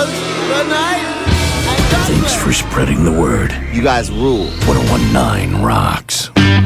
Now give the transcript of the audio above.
fellas. Good night. Thanks for spreading the word. You guys rule. 1019 rocks.